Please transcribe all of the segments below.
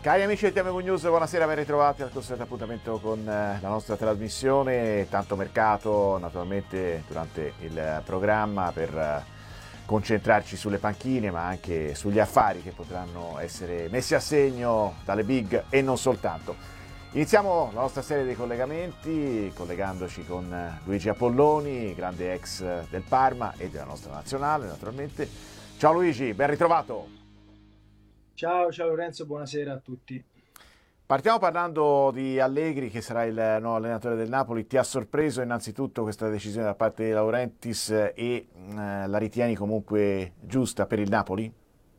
Cari amici del TMV News, buonasera, ben ritrovati al consueto appuntamento con la nostra trasmissione. Tanto mercato naturalmente durante il programma per concentrarci sulle panchine ma anche sugli affari che potranno essere messi a segno dalle big e non soltanto. Iniziamo la nostra serie di collegamenti collegandoci con Luigi Apolloni, grande ex del Parma e della nostra nazionale naturalmente. Ciao Luigi, ben ritrovato! Ciao Lorenzo, buonasera a tutti. Partiamo parlando di Allegri, che sarà il nuovo allenatore del Napoli. Ti ha sorpreso innanzitutto questa decisione da parte di Laurentiis e la ritieni comunque giusta per il Napoli?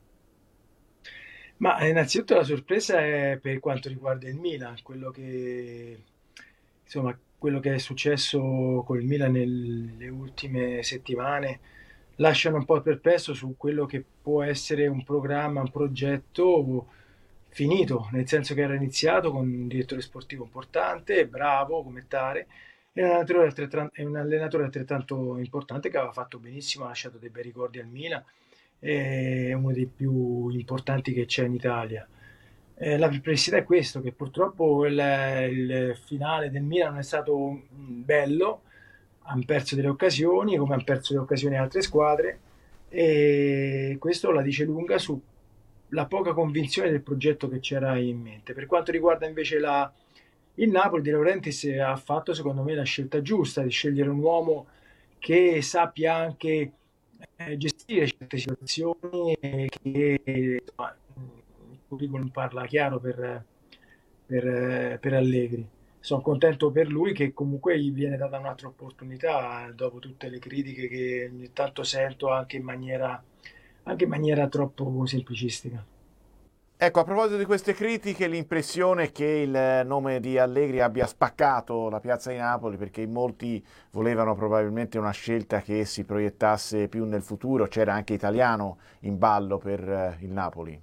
Ma innanzitutto la sorpresa è per quanto riguarda il Milan, quello che è successo con il Milan nelle ultime settimane lasciano un po' perplesso su quello che può essere un programma, un progetto finito, nel senso che era iniziato con un direttore sportivo importante, bravo come tale, e un allenatore altrettanto importante che aveva fatto benissimo, ha lasciato dei bei ricordi al Milan, è uno dei più importanti che c'è in Italia. La perplessità è questo, che purtroppo il finale del Milan non è stato bello, hanno perso delle occasioni, come hanno perso le occasioni altre squadre, e questo la dice lunga sulla poca convinzione del progetto che c'era in mente. Per quanto riguarda invece il Napoli, De Laurentiis ha fatto secondo me la scelta giusta di scegliere un uomo che sappia anche gestire certe situazioni e che insomma, il curriculum parla chiaro per Allegri. Sono contento per lui che comunque gli viene data un'altra opportunità dopo tutte le critiche che ogni tanto sento anche in maniera troppo semplicistica. Ecco, a proposito di queste critiche, l'impressione è che il nome di Allegri abbia spaccato la piazza di Napoli perché in molti volevano probabilmente una scelta che si proiettasse più nel futuro, c'era anche Italiano in ballo per il Napoli.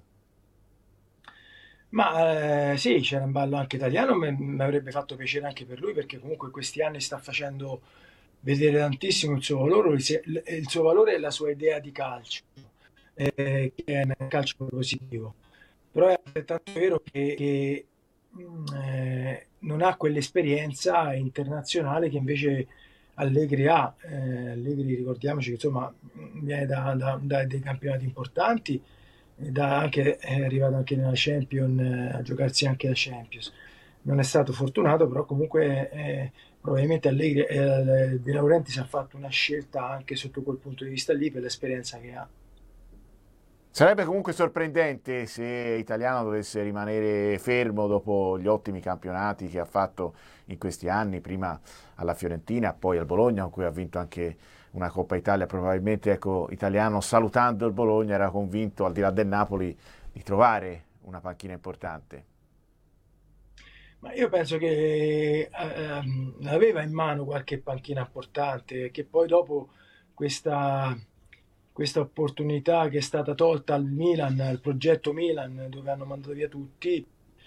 Ma sì, c'era in ballo anche italiano, mi avrebbe fatto piacere anche per lui perché comunque in questi anni sta facendo vedere tantissimo il suo valore, il suo valore e la sua idea di calcio, che è un calcio positivo. Però è altrettanto vero che non ha quell'esperienza internazionale che invece Allegri ha. Allegri, ricordiamoci che insomma viene da dei campionati importanti, è arrivato anche nella Champions, a giocarsi anche la Champions. Non è stato fortunato, però comunque probabilmente Allegri, De Laurentiis ha fatto una scelta anche sotto quel punto di vista lì per l'esperienza che ha. Sarebbe comunque sorprendente se Italiano dovesse rimanere fermo dopo gli ottimi campionati che ha fatto in questi anni, prima alla Fiorentina, poi al Bologna, con cui ha vinto anche una Coppa Italia. Probabilmente, ecco, Italiano, salutando il Bologna, era convinto, al di là del Napoli, di trovare una panchina importante. Ma io penso che aveva in mano qualche panchina importante, che poi dopo questa, questa opportunità che è stata tolta al Milan, al progetto Milan, dove hanno mandato via tutti,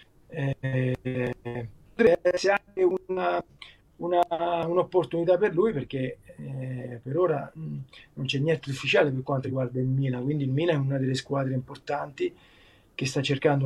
potrebbe essere anche un'opportunità per lui perché per ora non c'è niente di ufficiale per quanto riguarda il Milan, quindi il Milan è una delle squadre importanti che sta cercando